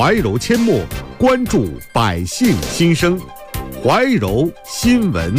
怀柔阡陌，关注百姓心声。怀柔新闻。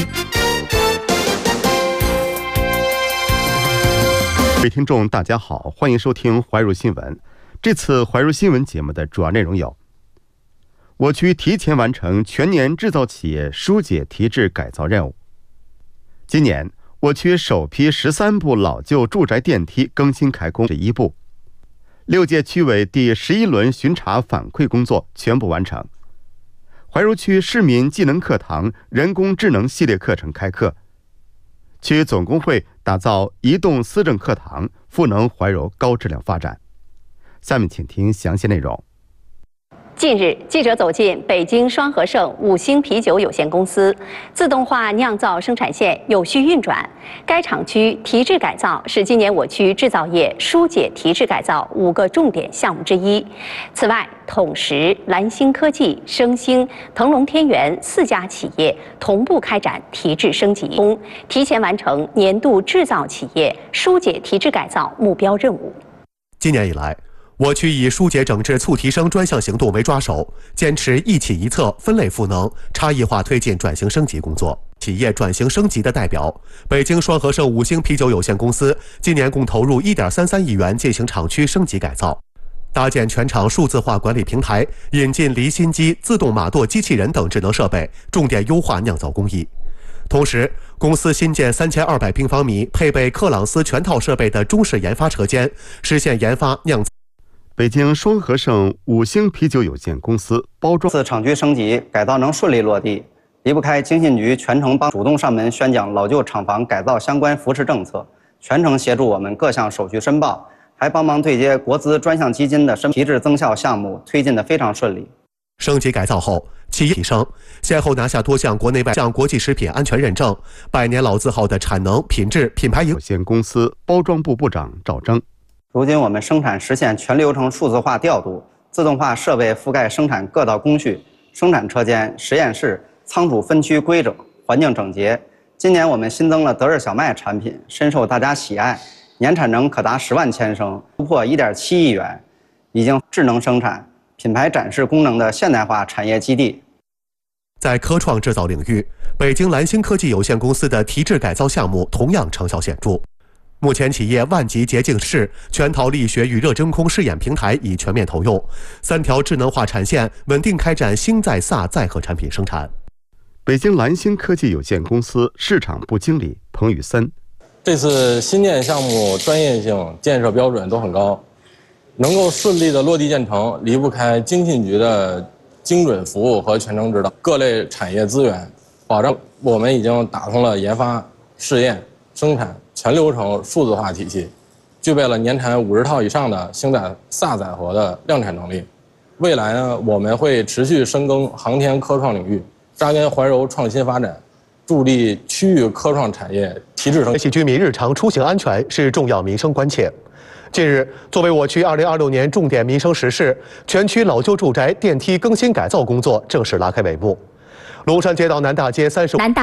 各位听众，大家好，欢迎收听怀柔新闻。这次怀柔新闻节目的主要内容有：我区提前完成全年制造企业疏解提质改造任务。今年，我区首批13部老旧住宅电梯更新开工11部。6届区委第11轮巡查反馈工作全部完成。怀柔区市民技能课堂人工智能系列课程开课。区总工会打造移动思政课堂，赋能怀柔高质量发展。下面请听详细内容。 近日，记者走进北京双和盛5星啤酒有限公司自动化酿造生产线有序运转。该厂区提质改造是今年我区制造业疏解提质改造5个重点项目之一。此外，统实、蓝星科技、升星、腾龙天元4家企业同步开展提质升级，提前完成年度制造企业疏解提质改造目标任务。 今年以来，我区以疏解整治促提升专项行动为抓手，坚持一企一策、分类赋能、差异化推进转型升级工作。企业转型升级的代表，北京双和盛5星啤酒有限公司今年共投入1.33亿元进行厂区升级改造，搭建全厂数字化管理平台，引进离心机、自动码垛机器人等智能设备，重点优化酿造工艺。同时，公司新建3200平方米、配备克朗斯全套设备的中式研发车间，实现研发酿造。 北京双和盛5星啤酒有限公司包装此厂区升级改造能顺利落地，离不开经信局全程主动上门宣讲老旧厂房改造相关扶持政策，全程协助我们各项手续申报，还帮忙对接国资专项基金的提质增效项目，推进得非常顺利。 升级改造后，企业提升，先后拿下多项国内外项国际食品安全认证，100年老字号的产能、品质、品牌有限公司包装部部长赵征。 如今我们生产实现全流程数字化调度，自动化设备覆盖生产各道工序，生产车间、实验室、仓储分区规整，环境整洁。今年我们新增了德日小麦产品，深受大家喜爱，年产能可达10万千升，突破1.7亿元，已经智能生产、品牌展示功能的现代化产业基地。 在科创制造领域，北京蓝星科技有限公司的提质改造项目同样成效显著。目前，企业万级洁净室、全套力学与热真空试验平台已全面投用，3条智能化产线稳定开展星在飒载荷产品生产。 北京蓝星科技有限公司市场部经理彭宇森： 这次新建项目专业性、建设标准都很高，能够顺利的落地建成，离不开经信局的精准服务和全程指导，各类产业资源，保障我们已经打通了研发、试验、生产全流程数字化体系，具备了年产50套以上的星在飒载荷的量产能力。未来呢，我们会持续深耕航天科创领域，扎根怀柔创新发展，助力区域科创产业提质升级。 居民日常出行安全是重要民生关切。近日，作为我区2026年重点民生实事，全区老旧住宅电梯更新改造工作正式拉开帷幕。龙山街道南大街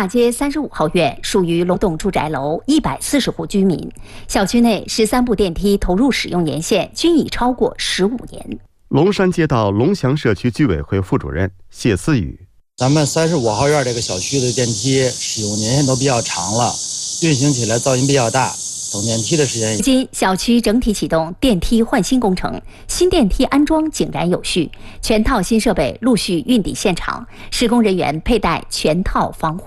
35 号院属于龙栋住宅楼140户居民，小区内13部电梯投入使用年限均已超过15年。 龙山街道龙翔社区居委会副主任谢思雨： 咱们35号院这个小区的电梯使用年限都比较长了，运行起来噪音比较大，等电梯的时间。 如今，小区整体启动电梯换新工程，新电梯安装井然有序，全套新设备陆续运抵现场，施工人员佩戴全套防护。